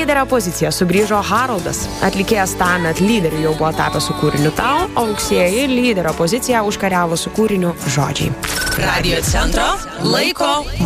lyderio poziciją sugrįžo Haroldas. Atlikėjas tąmet lyderiu jau buvo tapęs su kūriniu Tau, o rugsėjį lyderio poziciją užkariavo su kūriniu Žodžiai. Radio centro laiko